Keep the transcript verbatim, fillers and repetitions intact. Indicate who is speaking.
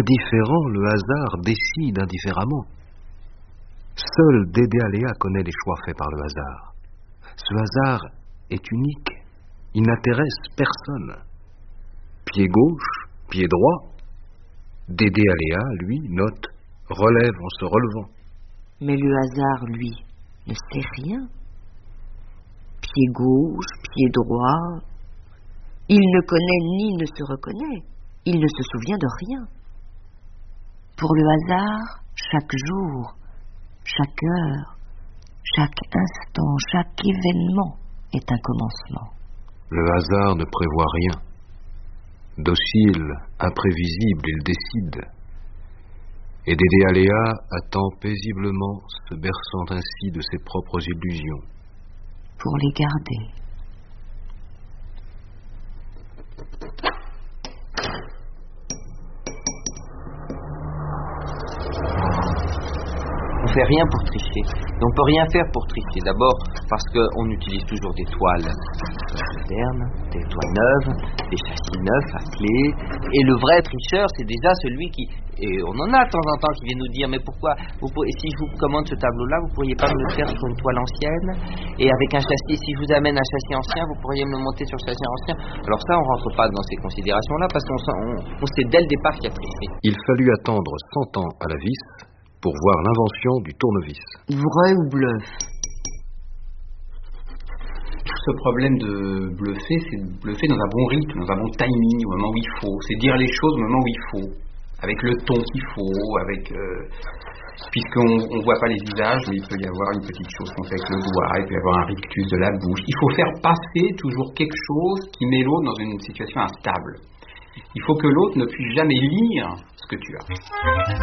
Speaker 1: indifférent, le hasard décide indifféremment. Seul Dédé Aléa connaît les choix faits par le hasard. Ce hasard est unique, il n'intéresse personne. Pied gauche, pied droit, Dédé Aléa, lui, note, relève en se relevant.
Speaker 2: Mais le hasard, lui, ne sait rien. Pied gauche, pied droit, il ne connaît ni ne se reconnaît, il ne se souvient de rien. Pour le hasard, chaque jour, chaque heure, chaque instant, chaque événement est un commencement.
Speaker 1: Le hasard ne prévoit rien. Docile, imprévisible, il décide. Et Dédé Aléa attend paisiblement, se berçant ainsi de ses propres illusions.
Speaker 2: Pour les garder.
Speaker 3: On fait rien pour tricher. Et on peut rien faire pour tricher. D'abord parce qu'on utilise toujours des toiles modernes, des toiles neuves, des châssis neufs à clé. Et le vrai tricheur, c'est déjà celui qui... Et on en a de temps en temps qui vient nous dire, mais pourquoi vous pourriez, si je vous commande ce tableau-là, vous pourriez pas me le faire sur une toile ancienne? Et avec un châssis, si je vous amène un châssis ancien, vous pourriez me le monter sur le châssis ancien? Alors ça, on rentre pas dans ces considérations-là parce qu'on on, on sait dès le départ qu'il y a triché.
Speaker 1: Il fallut attendre cent ans à la vis pour voir l'invention du tournevis.
Speaker 2: Vrai ou bluff?
Speaker 4: Tout ce problème de bluffer, c'est de bluffer dans un bon rythme, dans un bon timing, au moment où il faut. C'est dire les choses au moment où il faut, avec le ton qu'il faut, avec euh, puisqu'on ne voit pas les visages, mais il peut y avoir une petite chose qu'on fait avec le doigt, il peut y avoir un rictus de la bouche. Il faut faire passer toujours quelque chose qui met l'autre dans une situation instable. Il faut que l'autre ne puisse jamais lire ce que tu as.